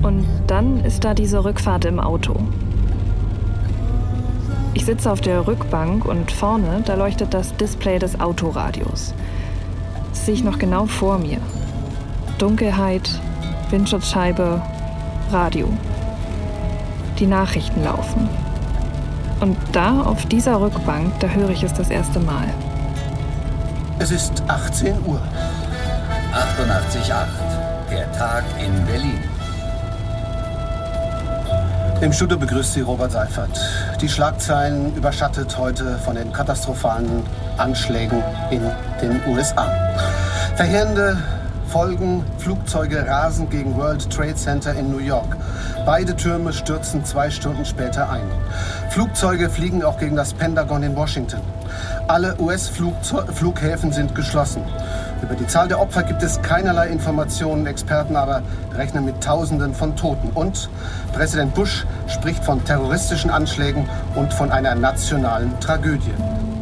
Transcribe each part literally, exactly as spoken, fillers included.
Und dann ist da diese Rückfahrt im Auto. Ich sitze auf der Rückbank und vorne, da leuchtet das Display des Autoradios. Das sehe ich noch genau vor mir. Dunkelheit, Windschutzscheibe, Radio. Die Nachrichten laufen. Und da, auf dieser Rückbank, da höre ich es das erste Mal. Es ist achtzehn Uhr. achtundachtzig Komma acht. Der Tag in Berlin. Im Studio begrüßt Sie Robert Seifert. Die Schlagzeilen überschattet heute von den katastrophalen Anschlägen in den U S A. Verheerende Folgen: Flugzeuge rasen gegen World Trade Center in New York. Beide Türme stürzen zwei Stunden später ein. Flugzeuge fliegen auch gegen das Pentagon in Washington. Alle U S-Flughäfen sind geschlossen. Über die Zahl der Opfer gibt es keinerlei Informationen. Experten aber rechnen mit Tausenden von Toten. Und Präsident Bush spricht von terroristischen Anschlägen und von einer nationalen Tragödie.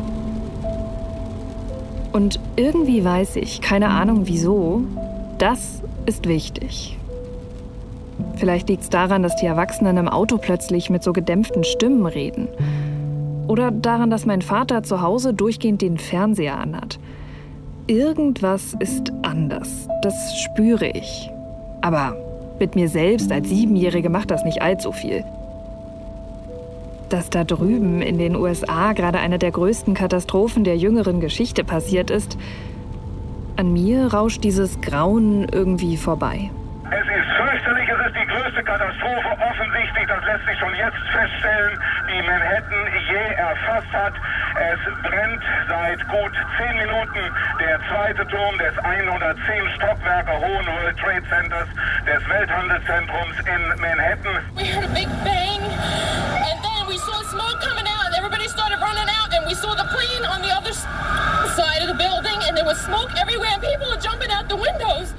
Und irgendwie weiß ich, keine Ahnung wieso, das ist wichtig. Vielleicht liegt es daran, dass die Erwachsenen im Auto plötzlich mit so gedämpften Stimmen reden. Oder daran, dass mein Vater zu Hause durchgehend den Fernseher anhat. Irgendwas ist anders, das spüre ich. Aber mit mir selbst als Siebenjährige macht das nicht allzu viel. Dass da drüben in den U S A gerade eine der größten Katastrophen der jüngeren Geschichte passiert ist, an mir rauscht dieses Grauen irgendwie vorbei. Es ist fürchterlich, es ist die größte Katastrophe, offensichtlich, das lässt sich schon jetzt feststellen, die Manhattan je erfasst hat. Es brennt seit gut zehn Minuten der zweite Turm des hundertzehn Stockwerke hohen World Trade Centers des Welthandelszentrums in Manhattan. We heard a big bang and then we saw smoke coming out and everybody started running out and we saw the plane on the other side of the building and there was smoke everywhere and people are jumping out the windows.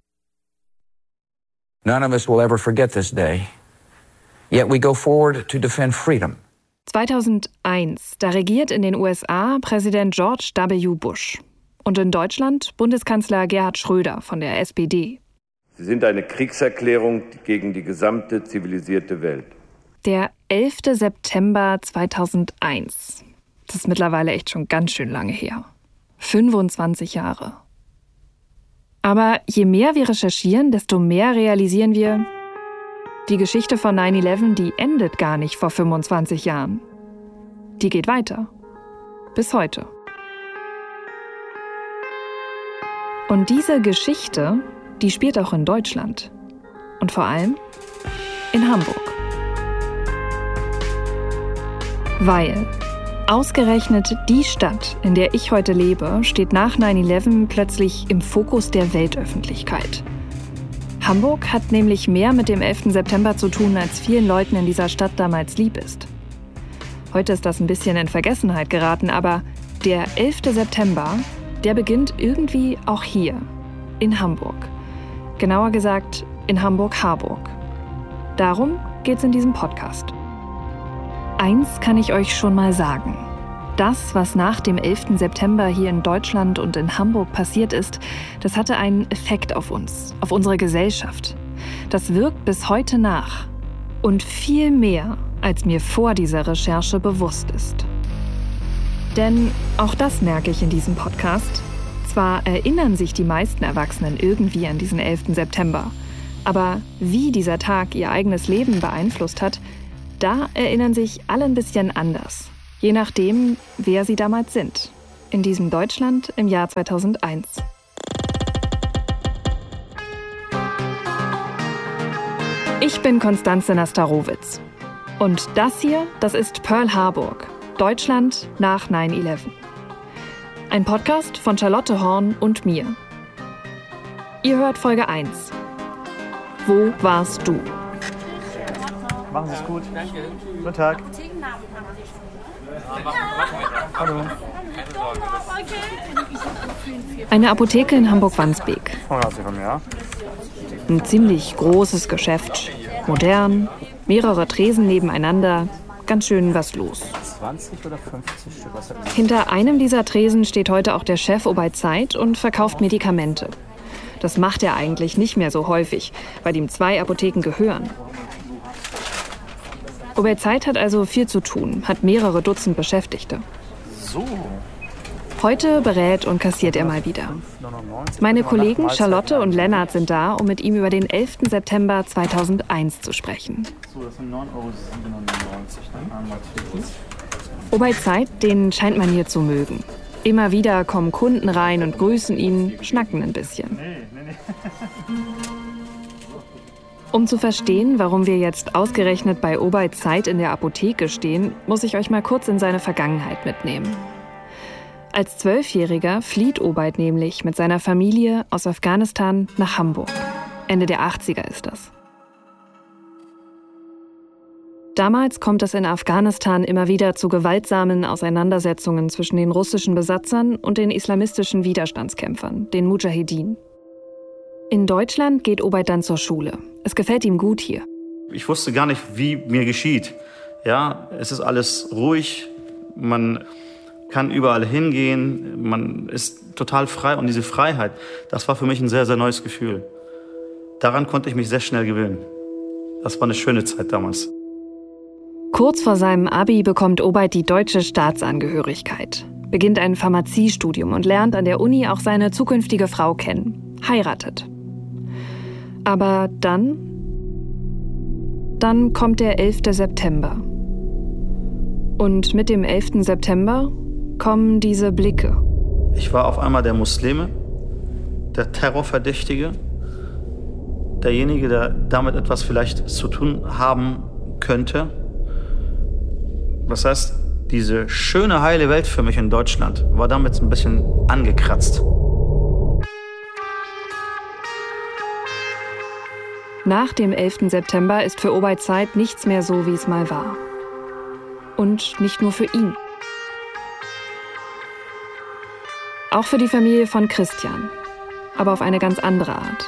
None of us will ever forget this day. Yet we go forward to defend freedom. zweitausendeins, da regiert in den U S A Präsident George W. Bush. Und in Deutschland Bundeskanzler Gerhard Schröder von der S P D. Sie sind eine Kriegserklärung gegen die gesamte zivilisierte Welt. Der elfter September zweitausendeins. Das ist mittlerweile echt schon ganz schön lange her. fünfundzwanzig Jahre. Aber je mehr wir recherchieren, desto mehr realisieren wir, die Geschichte von neun elf, die endet gar nicht vor fünfundzwanzig Jahren. Die geht weiter. Bis heute. Und diese Geschichte, die spielt auch in Deutschland. Und vor allem in Hamburg. Weil ausgerechnet die Stadt, in der ich heute lebe, steht nach neun elf plötzlich im Fokus der Weltöffentlichkeit. Hamburg hat nämlich mehr mit dem elften September zu tun, als vielen Leuten in dieser Stadt damals lieb ist. Heute ist das ein bisschen in Vergessenheit geraten, aber der elfter September, der beginnt irgendwie auch hier, in Hamburg. Genauer gesagt, in Hamburg-Harburg. Darum geht's in diesem Podcast. Eins kann ich euch schon mal sagen. Das, was nach dem elften September hier in Deutschland und in Hamburg passiert ist, das hatte einen Effekt auf uns, auf unsere Gesellschaft. Das wirkt bis heute nach. Und viel mehr, als mir vor dieser Recherche bewusst ist. Denn auch das merke ich in diesem Podcast. Zwar erinnern sich die meisten Erwachsenen irgendwie an diesen elften September, aber wie dieser Tag ihr eigenes Leben beeinflusst hat, da erinnern sich alle ein bisschen anders. Je nachdem, wer sie damals sind. In diesem Deutschland im Jahr zweitausendeins. Ich bin Konstanze Nastarowitz. Und das hier, das ist Pearl Harburg. Deutschland nach neun elf. Ein Podcast von Charlotte Horn und mir. Ihr hört Folge eins. Wo warst du? Machen Sie es gut. Danke. Guten Tag. Hallo. Eine Apotheke in Hamburg-Wandsbek. Ja. Ein ziemlich großes Geschäft. Modern, mehrere Tresen nebeneinander. Ganz schön was los. zwanzig oder fünfzig Stück? Was Hinter einem dieser Tresen steht heute auch der Chef Obey Zeit und verkauft Medikamente. Das macht er eigentlich nicht mehr so häufig, weil ihm zwei Apotheken gehören. Obaid Said hat also viel zu tun, hat mehrere Dutzend Beschäftigte. So. Heute berät und kassiert er mal wieder. Meine Kollegen Charlotte und Lennart sind da, um mit ihm über den elften September zweitausendeins zu sprechen. So, das sind neun Euro siebenundneunzig. Einmal Obaid Said, den scheint man hier zu mögen. Immer wieder kommen Kunden rein und grüßen ihn, schnacken ein bisschen. Um zu verstehen, warum wir jetzt ausgerechnet bei Obaid Said in der Apotheke stehen, muss ich euch mal kurz in seine Vergangenheit mitnehmen. Als Zwölfjähriger flieht Obaid nämlich mit seiner Familie aus Afghanistan nach Hamburg. Ende der achtziger ist das. Damals kommt es in Afghanistan immer wieder zu gewaltsamen Auseinandersetzungen zwischen den russischen Besatzern und den islamistischen Widerstandskämpfern, den Mujahedin. In Deutschland geht Obaid dann zur Schule. Es gefällt ihm gut hier. Ich wusste gar nicht, wie mir geschieht. Ja, es ist alles ruhig, man kann überall hingehen, man ist total frei. Und diese Freiheit, das war für mich ein sehr, sehr neues Gefühl. Daran konnte ich mich sehr schnell gewöhnen. Das war eine schöne Zeit damals. Kurz vor seinem Abi bekommt Obaid die deutsche Staatsangehörigkeit, beginnt ein Pharmaziestudium und lernt an der Uni auch seine zukünftige Frau kennen, heiratet. Aber dann, dann kommt der elfte September. Und mit dem elften September kommen diese Blicke. Ich war auf einmal der Muslime, der Terrorverdächtige, derjenige, der damit etwas vielleicht zu tun haben könnte. Das heißt, diese schöne, heile Welt für mich in Deutschland war damit ein bisschen angekratzt. Nach dem elften September ist für Obaid Said nichts mehr so, wie es mal war. Und nicht nur für ihn. Auch für die Familie von Christian, aber auf eine ganz andere Art.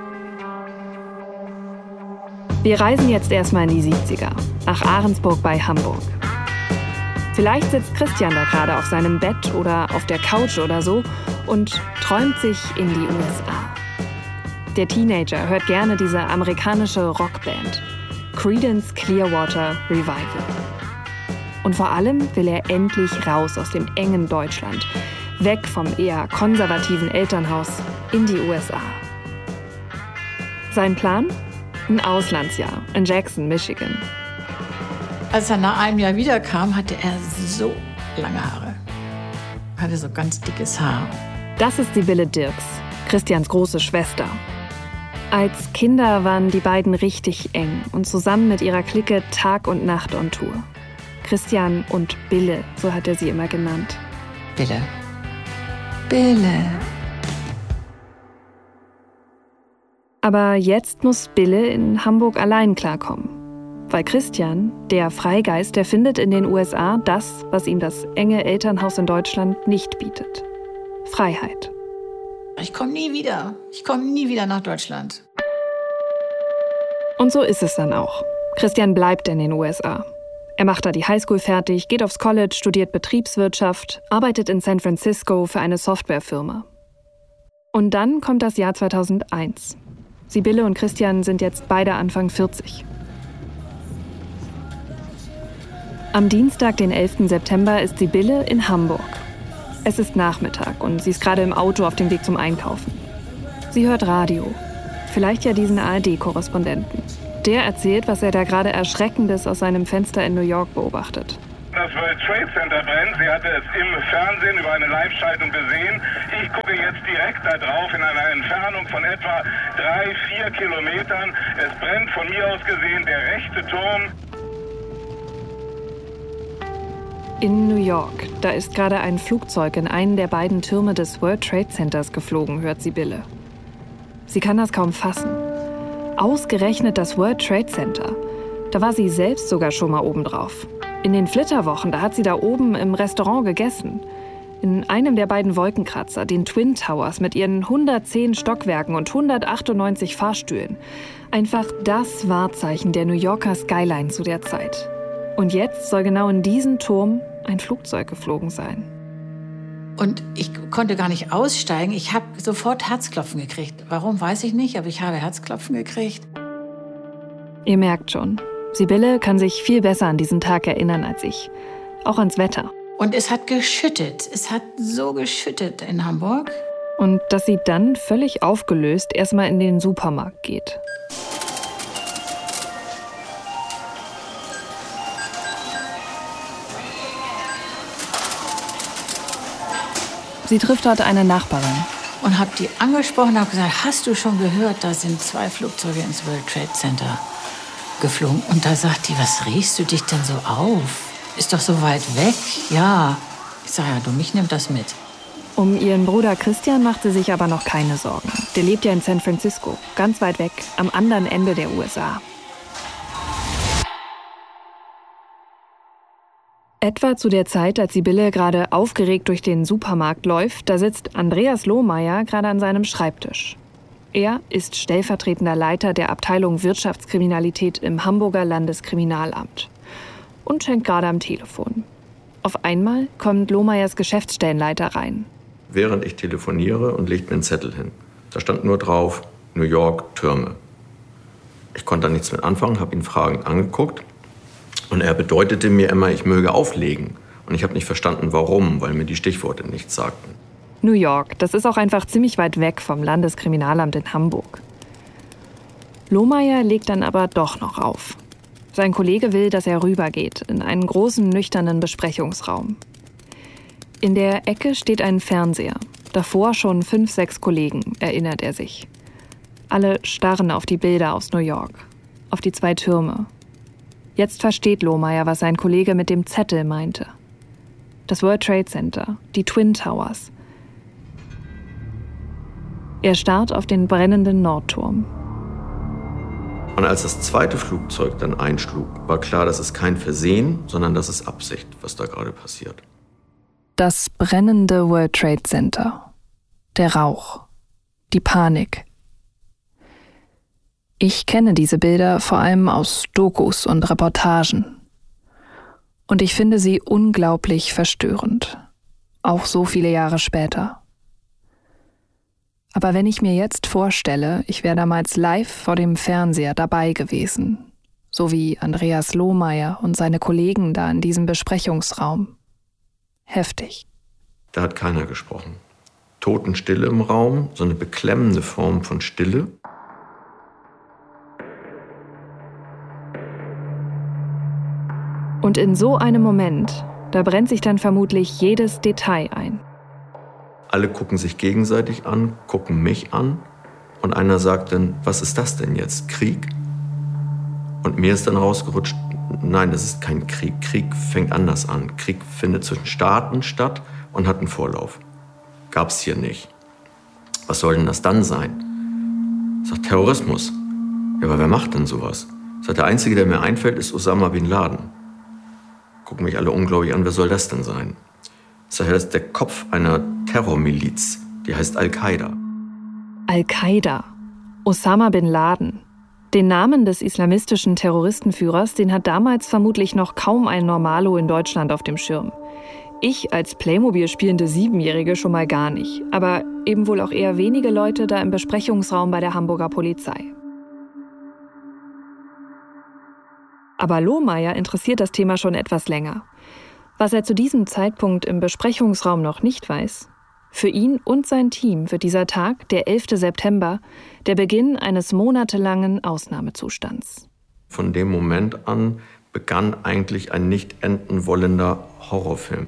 Wir reisen jetzt erstmal in die siebziger, nach Ahrensburg bei Hamburg. Vielleicht sitzt Christian da gerade auf seinem Bett oder auf der Couch oder so und träumt sich in die U S A. Der Teenager hört gerne diese amerikanische Rockband, Creedence Clearwater Revival. Und vor allem will er endlich raus aus dem engen Deutschland, weg vom eher konservativen Elternhaus in die U S A. Sein Plan? Ein Auslandsjahr in Jackson, Michigan. Als er nach einem Jahr wiederkam, hatte er so lange Haare. Hatte so ganz dickes Haar. Das ist Sibylle Dirks, Christians große Schwester. Als Kinder waren die beiden richtig eng und zusammen mit ihrer Clique Tag und Nacht on Tour. Christian und Bille, so hat er sie immer genannt. Bille. Bille. Aber jetzt muss Bille in Hamburg allein klarkommen. Weil Christian, der Freigeist, der findet in den U S A das, was ihm das enge Elternhaus in Deutschland nicht bietet. Freiheit. Ich komme nie wieder. Ich komme nie wieder nach Deutschland. Und so ist es dann auch. Christian bleibt in den U S A. Er macht da die Highschool fertig, geht aufs College, studiert Betriebswirtschaft, arbeitet in San Francisco für eine Softwarefirma. Und dann kommt das Jahr zweitausendeins. Sibylle und Christian sind jetzt beide Anfang vierzig. Am Dienstag, den elften September, ist Sibylle in Hamburg. Es ist Nachmittag und sie ist gerade im Auto auf dem Weg zum Einkaufen. Sie hört Radio. Vielleicht ja diesen A R D-Korrespondenten. Der erzählt, was er da gerade Erschreckendes aus seinem Fenster in New York beobachtet. Das World Trade Center brennt. Sie hatte es im Fernsehen über eine Live-Schaltung gesehen. Ich gucke jetzt direkt da drauf in einer Entfernung von etwa drei, vier Kilometern. Es brennt von mir aus gesehen der rechte Turm. In New York, da ist gerade ein Flugzeug in einen der beiden Türme des World Trade Centers geflogen, hört Sibylle. Sie kann das kaum fassen. Ausgerechnet das World Trade Center. Da war sie selbst sogar schon mal oben drauf. In den Flitterwochen, da hat sie da oben im Restaurant gegessen. In einem der beiden Wolkenkratzer, den Twin Towers mit ihren hundertzehn Stockwerken und hundertachtundneunzig Fahrstühlen. Einfach das Wahrzeichen der New Yorker Skyline zu der Zeit. Und jetzt soll genau in diesen Turm ein Flugzeug geflogen sein. Und ich konnte gar nicht aussteigen. Ich habe sofort Herzklopfen gekriegt. Warum, weiß ich nicht, aber ich habe Herzklopfen gekriegt. Ihr merkt schon, Sibylle kann sich viel besser an diesen Tag erinnern als ich. Auch ans Wetter. Und es hat geschüttet. Es hat so geschüttet in Hamburg. Und dass sie dann völlig aufgelöst erstmal in den Supermarkt geht. Sie trifft dort eine Nachbarin. Und habe die angesprochen und habe gesagt, hast du schon gehört, da sind zwei Flugzeuge ins World Trade Center geflogen. Und da sagt die, was regst du dich denn so auf? Ist doch so weit weg. Ja. Ich sage, ja, du, mich nimmt das mit. Um ihren Bruder Christian macht sie sich aber noch keine Sorgen. Der lebt ja in San Francisco, ganz weit weg, am anderen Ende der U S A. Etwa zu der Zeit, als Sibylle gerade aufgeregt durch den Supermarkt läuft, da sitzt Andreas Lohmeier gerade an seinem Schreibtisch. Er ist stellvertretender Leiter der Abteilung Wirtschaftskriminalität im Hamburger Landeskriminalamt und hängt gerade am Telefon. Auf einmal kommt Lohmeiers Geschäftsstellenleiter rein. Während ich telefoniere und legt mir einen Zettel hin. Da stand nur drauf, New York, Türme. Ich konnte da nichts mit anfangen, habe ihn fragend angeguckt. Und er bedeutete mir immer, ich möge auflegen. Und ich habe nicht verstanden, warum, weil mir die Stichworte nichts sagten. New York, das ist auch einfach ziemlich weit weg vom Landeskriminalamt in Hamburg. Lohmeier legt dann aber doch noch auf. Sein Kollege will, dass er rübergeht in einen großen, nüchternen Besprechungsraum. In der Ecke steht ein Fernseher. Davor schon fünf, sechs Kollegen, erinnert er sich. Alle starren auf die Bilder aus New York, auf die zwei Türme. Jetzt versteht Lohmeier, was sein Kollege mit dem Zettel meinte. Das World Trade Center, die Twin Towers. Er starrt auf den brennenden Nordturm. Und als das zweite Flugzeug dann einschlug, war klar, das ist kein Versehen, sondern das ist Absicht, was da gerade passiert. Das brennende World Trade Center. Der Rauch. Die Panik. Ich kenne diese Bilder vor allem aus Dokus und Reportagen. Und ich finde sie unglaublich verstörend. Auch so viele Jahre später. Aber wenn ich mir jetzt vorstelle, ich wäre damals live vor dem Fernseher dabei gewesen, so wie Andreas Lohmeier und seine Kollegen da in diesem Besprechungsraum. Heftig. Da hat keiner gesprochen. Totenstille im Raum, so eine beklemmende Form von Stille. Und in so einem Moment, da brennt sich dann vermutlich jedes Detail ein. Alle gucken sich gegenseitig an, gucken mich an und einer sagt dann, was ist das denn jetzt, Krieg? Und mir ist dann rausgerutscht, nein, das ist kein Krieg. Krieg fängt anders an. Krieg findet zwischen Staaten statt und hat einen Vorlauf. Gab's hier nicht. Was soll denn das dann sein? Sagt Terrorismus. Ja, aber wer macht denn sowas? Sagt, der Einzige, der mir einfällt, ist Osama Bin Laden. Gucken mich alle ungläubig an, wer soll das denn sein? Das ist der Kopf einer Terrormiliz, die heißt Al-Qaida. Al-Qaida. Osama Bin Laden. Den Namen des islamistischen Terroristenführers, den hat damals vermutlich noch kaum ein Normalo in Deutschland auf dem Schirm. Ich als Playmobil spielende Siebenjährige schon mal gar nicht, aber eben wohl auch eher wenige Leute da im Besprechungsraum bei der Hamburger Polizei. Aber Lohmeier interessiert das Thema schon etwas länger. Was er zu diesem Zeitpunkt im Besprechungsraum noch nicht weiß: Für ihn und sein Team wird dieser Tag, der elfte September, der Beginn eines monatelangen Ausnahmezustands. Von dem Moment an begann eigentlich ein nicht enden wollender Horrorfilm.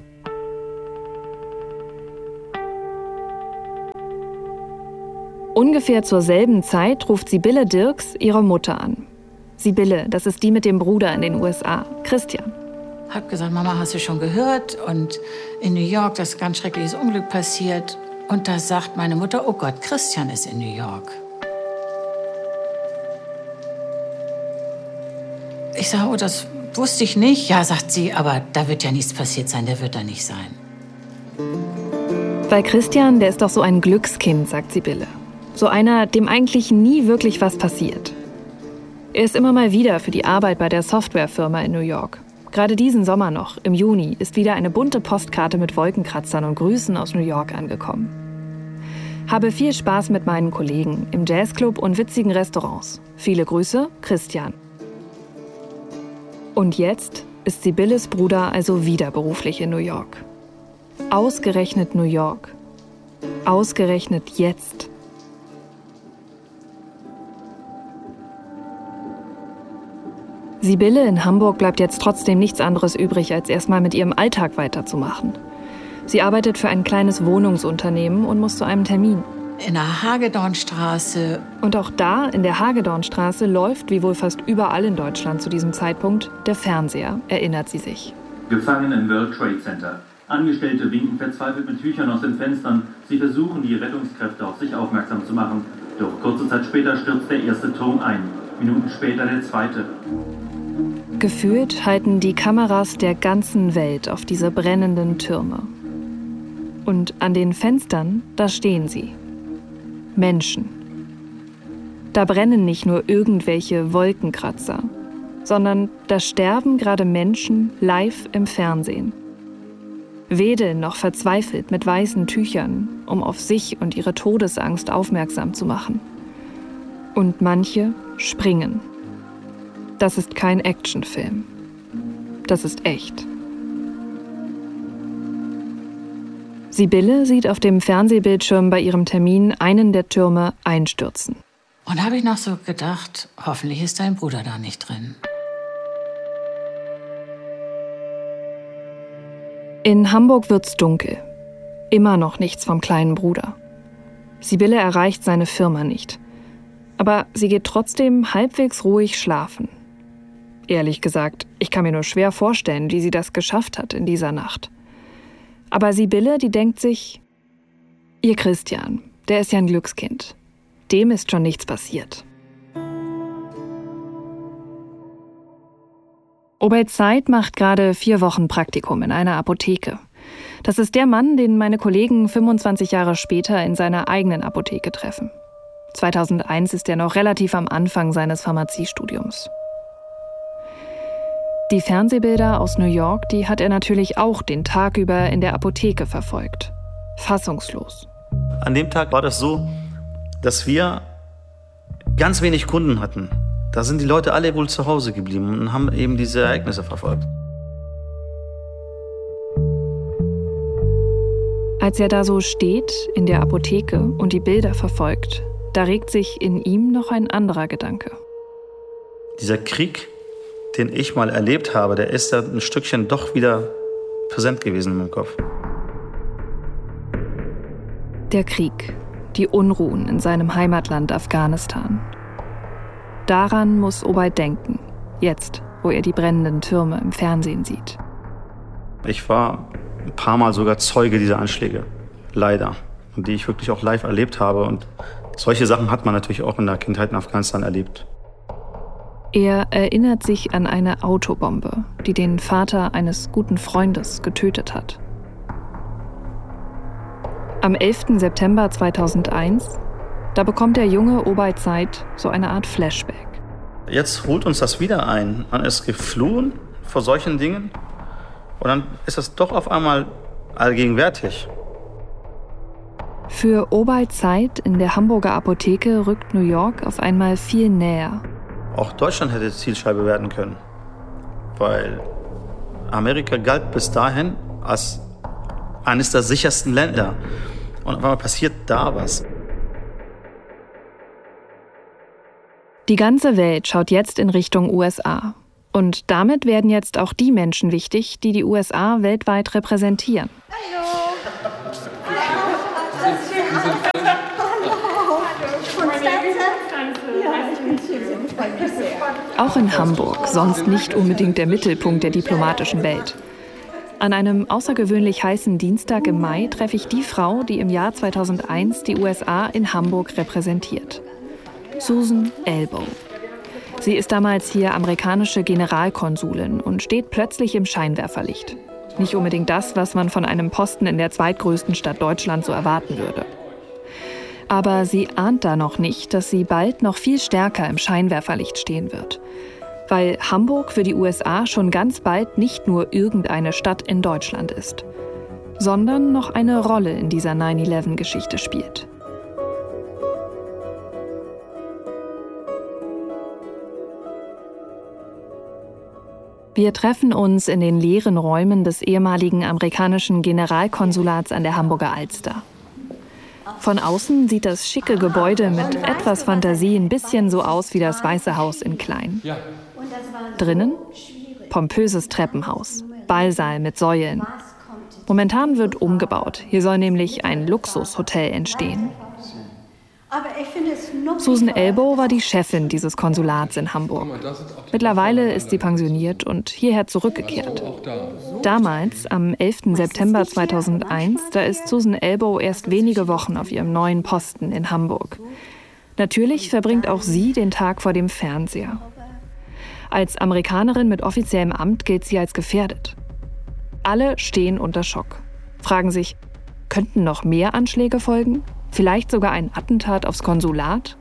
Ungefähr zur selben Zeit ruft Sibylle Dirks ihre Mutter an. Sibylle, das ist die mit dem Bruder in den U S A, Christian. Hab gesagt, Mama, hast du schon gehört? Und in New York, das ist ein ganz schreckliches Unglück passiert. Und da sagt meine Mutter, oh Gott, Christian ist in New York. Ich sage, oh, das wusste ich nicht. Ja, sagt sie, aber da wird ja nichts passiert sein, der wird da nicht sein. Weil Christian, der ist doch so ein Glückskind, sagt Sibylle. So einer, dem eigentlich nie wirklich was passiert. Er ist immer mal wieder für die Arbeit bei der Softwarefirma in New York. Gerade diesen Sommer noch, im Juni, ist wieder eine bunte Postkarte mit Wolkenkratzern und Grüßen aus New York angekommen. Habe viel Spaß mit meinen Kollegen im Jazzclub und witzigen Restaurants. Viele Grüße, Christian. Und jetzt ist Sibylles Bruder also wieder beruflich in New York. Ausgerechnet New York. Ausgerechnet jetzt. Sibylle in Hamburg bleibt jetzt trotzdem nichts anderes übrig, als erstmal mit ihrem Alltag weiterzumachen. Sie arbeitet für ein kleines Wohnungsunternehmen und muss zu einem Termin. In der Hagedornstraße. Und auch da, in der Hagedornstraße, läuft, wie wohl fast überall in Deutschland zu diesem Zeitpunkt, der Fernseher, erinnert sie sich. Gefangen im World Trade Center. Angestellte winken verzweifelt mit Tüchern aus den Fenstern. Sie versuchen, die Rettungskräfte auf sich aufmerksam zu machen. Doch kurze Zeit später stürzt der erste Turm ein. Minuten später der zweite. Gefühlt halten die Kameras der ganzen Welt auf diese brennenden Türme. Und an den Fenstern, da stehen sie. Menschen. Da brennen nicht nur irgendwelche Wolkenkratzer, sondern da sterben gerade Menschen live im Fernsehen. Wedeln noch verzweifelt mit weißen Tüchern, um auf sich und ihre Todesangst aufmerksam zu machen. Und manche springen. Das ist kein Actionfilm. Das ist echt. Sibylle sieht auf dem Fernsehbildschirm bei ihrem Termin einen der Türme einstürzen. Und da habe ich noch so gedacht, hoffentlich ist dein Bruder da nicht drin. In Hamburg wird's dunkel. Immer noch nichts vom kleinen Bruder. Sibylle erreicht seine Firma nicht. Aber sie geht trotzdem halbwegs ruhig schlafen. Ehrlich gesagt, ich kann mir nur schwer vorstellen, wie sie das geschafft hat in dieser Nacht. Aber Sibylle, die denkt sich, ihr Christian, der ist ja ein Glückskind. Dem ist schon nichts passiert. Obaid Said macht gerade vier Wochen Praktikum in einer Apotheke. Das ist der Mann, den meine Kollegen fünfundzwanzig Jahre später in seiner eigenen Apotheke treffen. zweitausendeins ist er noch relativ am Anfang seines Pharmaziestudiums. Die Fernsehbilder aus New York, die hat er natürlich auch den Tag über in der Apotheke verfolgt. Fassungslos. An dem Tag war das so, dass wir ganz wenig Kunden hatten. Da sind die Leute alle wohl zu Hause geblieben und haben eben diese Ereignisse verfolgt. Als er da so steht in der Apotheke und die Bilder verfolgt, da regt sich in ihm noch ein anderer Gedanke. Dieser Krieg, den ich mal erlebt habe, der ist da ein Stückchen doch wieder präsent gewesen in meinem Kopf. Der Krieg, die Unruhen in seinem Heimatland Afghanistan. Daran muss Obaid denken, jetzt, wo er die brennenden Türme im Fernsehen sieht. Ich war ein paar Mal sogar Zeuge dieser Anschläge, leider, und die ich wirklich auch live erlebt habe. Und solche Sachen hat man natürlich auch in der Kindheit in Afghanistan erlebt. Er erinnert sich an eine Autobombe, die den Vater eines guten Freundes getötet hat. Am elften September zweitausendeins, da bekommt der junge Obaid Said so eine Art Flashback. Jetzt holt uns das wieder ein. Man ist geflohen vor solchen Dingen und dann ist das doch auf einmal allgegenwärtig. Für Obaid Said in der Hamburger Apotheke rückt New York auf einmal viel näher. Auch Deutschland hätte Zielscheibe werden können, weil Amerika galt bis dahin als eines der sichersten Länder. Und auf einmal passiert da was. Die ganze Welt schaut jetzt in Richtung U S A. Und damit werden jetzt auch die Menschen wichtig, die die U S A weltweit repräsentieren. Hallo. Auch in Hamburg, sonst nicht unbedingt der Mittelpunkt der diplomatischen Welt. An einem außergewöhnlich heißen Dienstag im Mai treffe ich die Frau, die im Jahr zweitausendeins die U S A in Hamburg repräsentiert. Susan Elbow. Sie ist damals hier amerikanische Generalkonsulin und steht plötzlich im Scheinwerferlicht. Nicht unbedingt das, was man von einem Posten in der zweitgrößten Stadt Deutschlands so erwarten würde. Aber sie ahnt da noch nicht, dass sie bald noch viel stärker im Scheinwerferlicht stehen wird. Weil Hamburg für die U S A schon ganz bald nicht nur irgendeine Stadt in Deutschland ist, sondern noch eine Rolle in dieser neun elf Geschichte spielt. Wir treffen uns in den leeren Räumen des ehemaligen amerikanischen Generalkonsulats an der Hamburger Alster. Von außen sieht das schicke Gebäude mit etwas Fantasie ein bisschen so aus wie das Weiße Haus in klein. Drinnen pompöses Treppenhaus, Ballsaal mit Säulen. Momentan wird umgebaut. Hier soll nämlich ein Luxushotel entstehen. Susan Elbow war die Chefin dieses Konsulats in Hamburg. Mittlerweile ist sie pensioniert und hierher zurückgekehrt. Damals, am elften September zweitausendeins, da ist Susan Elbow erst wenige Wochen auf ihrem neuen Posten in Hamburg. Natürlich verbringt auch sie den Tag vor dem Fernseher. Als Amerikanerin mit offiziellem Amt gilt sie als gefährdet. Alle stehen unter Schock, fragen sich, könnten noch mehr Anschläge folgen? Vielleicht sogar ein Attentat aufs Konsulat?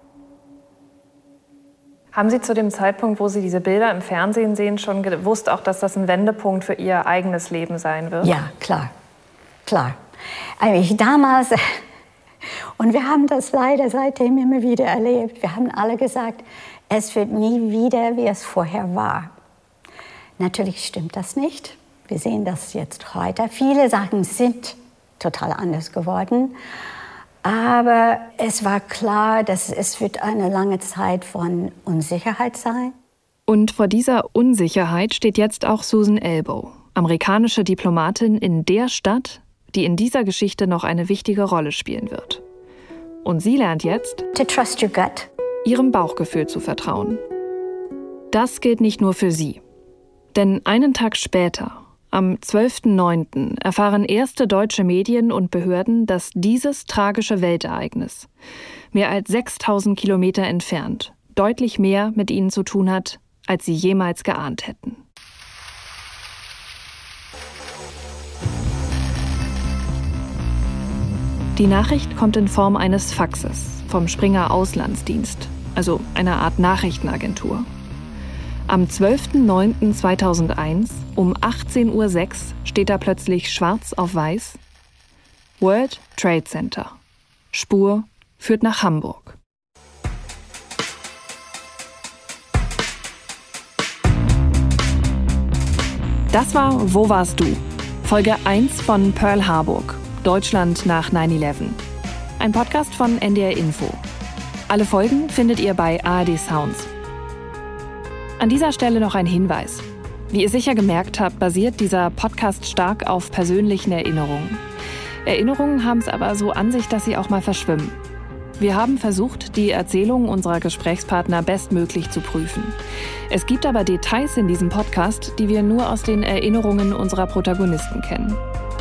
Haben Sie zu dem Zeitpunkt, wo Sie diese Bilder im Fernsehen sehen, schon gewusst, auch, dass das ein Wendepunkt für Ihr eigenes Leben sein wird? Ja, klar. Klar. Also damals, und wir haben das leider seitdem immer wieder erlebt, wir haben alle gesagt, es wird nie wieder, wie es vorher war. Natürlich stimmt das nicht. Wir sehen das jetzt heute. Viele Sachen sind total anders geworden. Aber es war klar, dass es wird eine lange Zeit von Unsicherheit sein. Und vor dieser Unsicherheit steht jetzt auch Susan Elbow, amerikanische Diplomatin in der Stadt, die in dieser Geschichte noch eine wichtige Rolle spielen wird. Und sie lernt jetzt, to trust your gut, ihrem Bauchgefühl zu vertrauen. Das gilt nicht nur für sie. Denn einen Tag später, am zwölften neunten erfahren erste deutsche Medien und Behörden, dass dieses tragische Weltereignis, mehr als sechstausend Kilometer entfernt, deutlich mehr mit ihnen zu tun hat, als sie jemals geahnt hätten. Die Nachricht kommt in Form eines Faxes vom Springer Auslandsdienst, also einer Art Nachrichtenagentur. Am zwölften neunten zweitausendeins um achtzehn Uhr sechs steht da plötzlich schwarz auf weiß: World Trade Center. Spur führt nach Hamburg. Das war Wo warst du? Folge eins von Pearl Harburg, Deutschland nach neun elf. Ein Podcast von N D R Info. Alle Folgen findet ihr bei A R D Sounds. An dieser Stelle noch ein Hinweis. Wie ihr sicher gemerkt habt, basiert dieser Podcast stark auf persönlichen Erinnerungen. Erinnerungen haben es aber so an sich, dass sie auch mal verschwimmen. Wir haben versucht, die Erzählungen unserer Gesprächspartner bestmöglich zu prüfen. Es gibt aber Details in diesem Podcast, die wir nur aus den Erinnerungen unserer Protagonisten kennen.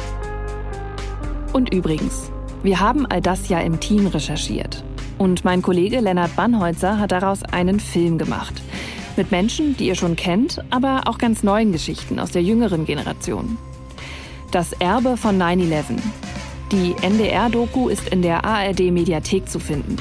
Und übrigens, wir haben all das ja im Team recherchiert. Und mein Kollege Lennart Bannholzer hat daraus einen Film gemacht. Mit Menschen, die ihr schon kennt, aber auch ganz neuen Geschichten aus der jüngeren Generation. Das Erbe von neun elf. Die N D R-Doku ist in der A R D-Mediathek zu finden.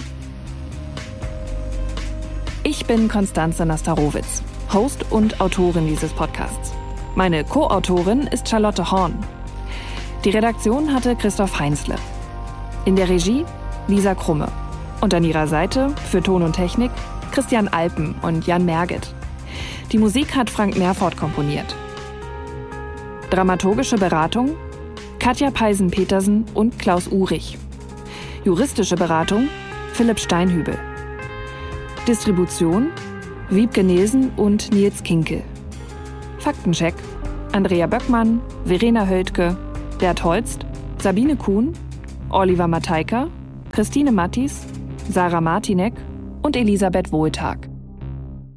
Ich bin Konstanze Nastarowitz, Host und Autorin dieses Podcasts. Meine Co-Autorin ist Charlotte Horn. Die Redaktion hatte Christoph Heinzle. In der Regie Lisa Krumme. Und an ihrer Seite für Ton und Technik Christian Alpen und Jan Merget. Die Musik hat Frank Merford komponiert. Dramaturgische Beratung Katja Peisen-Petersen und Klaus Urich. Juristische Beratung Philipp Steinhübel. Distribution Wiebke Nielsen und Nils Kinkel. Faktencheck Andrea Böckmann, Verena Höldke, Bert Holst, Sabine Kuhn, Oliver Matejka, Christine Mattis, Sarah Martinek und Elisabeth Wohltag.